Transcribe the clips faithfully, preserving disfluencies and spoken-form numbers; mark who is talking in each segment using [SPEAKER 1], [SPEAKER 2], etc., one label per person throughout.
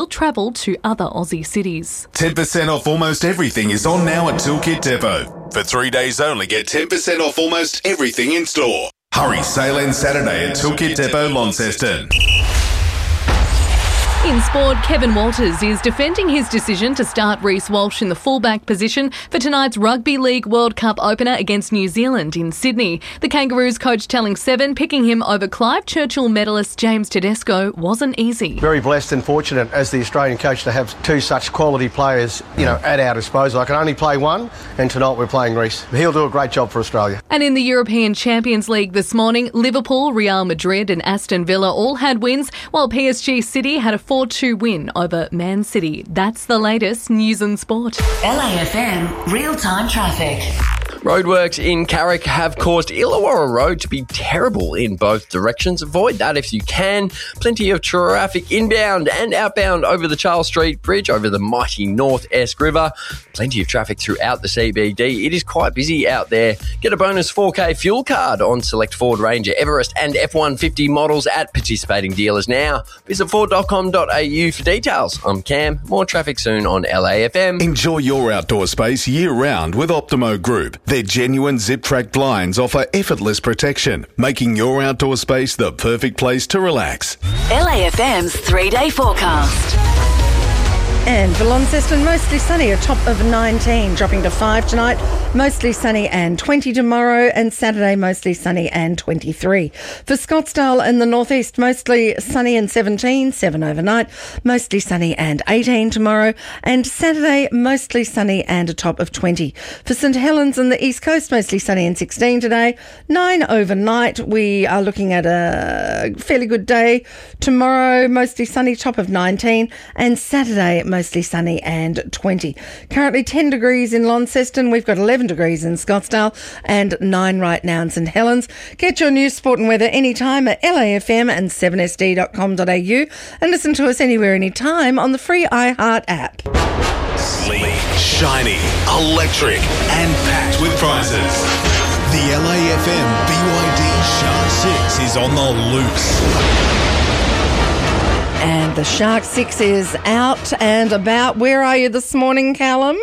[SPEAKER 1] will travel to other Aussie cities.
[SPEAKER 2] ten percent off almost everything is on now at Toolkit Depot. For three days only, get ten percent off almost everything in store. Hurry, sale ends Saturday at Toolkit Depot, Launceston.
[SPEAKER 1] In sport, Kevin Walters is defending his decision to start Reece Walsh in the fullback position for tonight's Rugby League World Cup opener against New Zealand in Sydney. The Kangaroos coach telling Seven picking him over Clive Churchill medalist James Tedesco wasn't easy.
[SPEAKER 3] Very blessed and fortunate as the Australian coach to have two such quality players, you know, at our disposal. I can only play one, and tonight we're playing Reece. He'll do a great job for Australia.
[SPEAKER 1] And in the European Champions League this morning, Liverpool, Real Madrid and Aston Villa all had wins, while P S G City had a four two win over Man City. That's the latest news and sport.
[SPEAKER 4] L A F M real-time traffic.
[SPEAKER 5] Roadworks in Carrick have caused Illawarra Road to be terrible in both directions. Avoid that if you can. Plenty of traffic inbound and outbound over the Charles Street Bridge, over the mighty North Esk River. Plenty of traffic throughout the C B D. It is quite busy out there. Get a bonus four K fuel card on select Ford Ranger, Everest and F one fifty models at participating dealers now. Visit ford dot com dot a u for details. I'm Cam. More traffic soon on L A F M.
[SPEAKER 2] Enjoy your outdoor space year-round with Optimo Group. Their genuine zip-track blinds offer effortless protection, making your outdoor space the perfect place to relax.
[SPEAKER 4] L A F M's three-day forecast.
[SPEAKER 6] And for Launceston, mostly sunny, a top of nineteen, dropping to five tonight, mostly sunny and twenty tomorrow, and Saturday mostly sunny and twenty-three. For Scottsdale and the northeast, mostly sunny and seventeen, seven overnight, mostly sunny and eighteen tomorrow, and Saturday mostly sunny and a top of twenty. For St Helens and the east coast, mostly sunny and sixteen today, nine overnight. We are looking at a fairly good day tomorrow, mostly sunny, top of nineteen, and Saturday mostly sunny and twenty. Currently ten degrees in Launceston. We've got eleven degrees in Scottsdale and nine right now in St Helens. Get your news, sport and weather anytime at L A F M and seven S D dot com dot a u and listen to us anywhere, anytime on the free iHeart app.
[SPEAKER 2] Sleek, shiny, electric and packed with prizes. The L A F M B Y D Shark six is on the loose.
[SPEAKER 6] And the Shark six is out and about. Where are you this morning, Callum?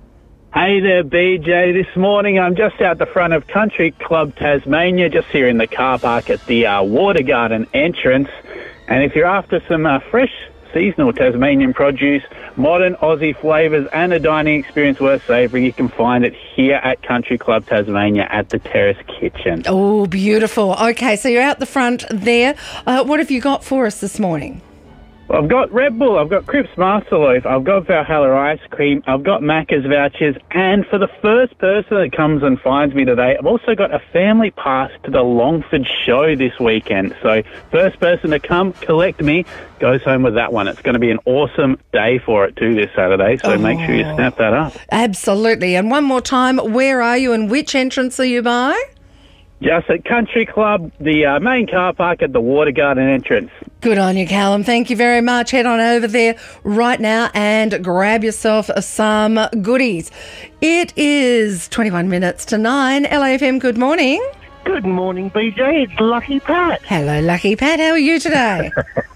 [SPEAKER 7] Hey there, B J. This morning I'm just out the front of Country Club Tasmania, just here in the car park at the uh, Water Garden entrance. And if you're after some uh, fresh seasonal Tasmanian produce, modern Aussie flavours and a dining experience worth savouring, you can find it here at Country Club Tasmania at the Terrace Kitchen.
[SPEAKER 6] Oh, beautiful. Okay, so you're out the front there. Uh, what have you got for us this morning?
[SPEAKER 7] I've got Red Bull, I've got Cripps Master Loaf, I've got Valhalla Ice Cream, I've got Macca's vouchers, and for the first person that comes and finds me today, I've also got a family pass to the Longford Show this weekend. So first person to come, collect me, goes home with that one. It's going to be an awesome day for it too this Saturday, so oh. make sure you snap that up.
[SPEAKER 6] Absolutely. And one more time, where are you and which entrance are you by?
[SPEAKER 7] Just at Country Club, the uh, main car park at the Water Garden entrance.
[SPEAKER 6] Good on you, Callum. Thank you very much. Head on over there right now and grab yourself some goodies. It is twenty-one minutes to nine. L A F M, good morning.
[SPEAKER 8] Good morning, B J. It's Lucky Pat.
[SPEAKER 6] Hello, Lucky Pat. How are you today?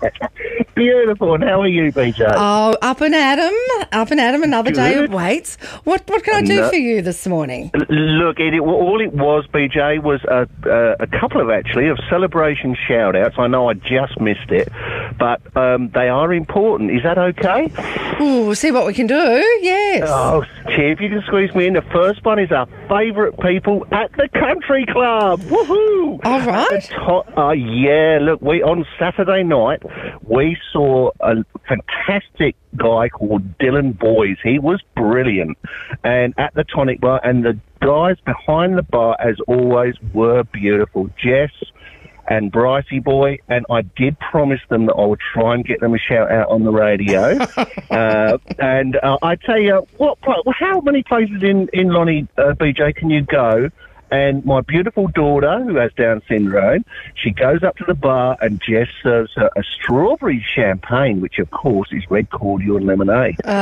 [SPEAKER 8] Beautiful. And how are you, B J?
[SPEAKER 6] Oh, up and at 'em. Up and at 'em. Another
[SPEAKER 8] Good.
[SPEAKER 6] day of weights. What What can I do
[SPEAKER 8] no,
[SPEAKER 6] for you this morning?
[SPEAKER 8] Look, it, all it was, B J, was a, a, a couple of, actually, of celebration shout-outs. I know I just missed it, but um, they are important. Is that okay?
[SPEAKER 6] Ooh, we'll see what we can do. Yes.
[SPEAKER 8] Oh, Chair, if you can squeeze me in. The first one is our favourite people at the Country Club. Woohoo!
[SPEAKER 6] All right.
[SPEAKER 8] To- uh, yeah, look, we on Saturday night, we saw a fantastic guy called Dylan Boys. He was brilliant. And at the Tonic Bar, and the guys behind the bar, as always, were beautiful. Jess and Brycey Boy, and I did promise them that I would try and get them a shout out on the radio. uh, and uh, I tell you, what, how many places in, in Lonnie, uh, B J, can you go? And my beautiful daughter, who has Down syndrome, she goes up to the bar and Jess serves her a strawberry champagne, which, of course, is red cordial and lemonade.
[SPEAKER 6] Oh,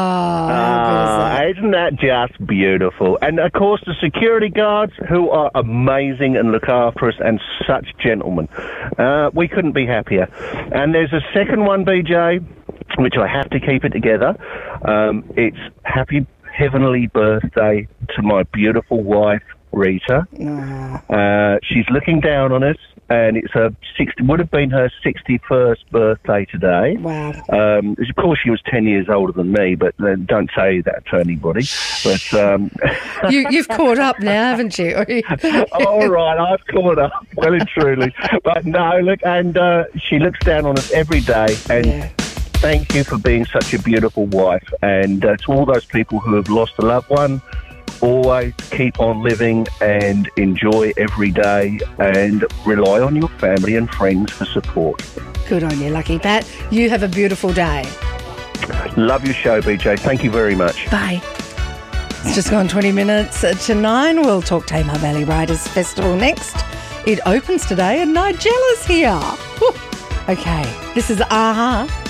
[SPEAKER 6] how good is that?
[SPEAKER 8] Isn't that just beautiful? And, of course, the security guards, who are amazing and look after us, and such gentlemen. Uh, we couldn't be happier. And there's a second one, B J. which I have to keep it together. Um, it's happy heavenly birthday to my beautiful wife, Rita. Uh, she's looking down on us, and it's her sixty, would have been her sixty-first birthday today.
[SPEAKER 6] Wow.
[SPEAKER 8] Um, of course, she was ten years older than me, but uh, don't say that to anybody. But um,
[SPEAKER 6] you, you've caught up now, haven't you?
[SPEAKER 8] all right, I've caught up, well and truly. But no, look, and uh, she looks down on us every day, and
[SPEAKER 6] Yeah.
[SPEAKER 8] thank you for being such a beautiful wife. And uh, to all those people who have lost a loved one, always keep on living and enjoy every day and rely on your family and friends for support.
[SPEAKER 6] Good on you, Lucky Pat. You have a beautiful day.
[SPEAKER 8] Love your show, B J. Thank you very much.
[SPEAKER 6] Bye. It's just gone twenty minutes to nine. We'll talk Tamar Valley Riders Festival next. It opens today and Nigella's here. Whew. Okay, this is A-ha.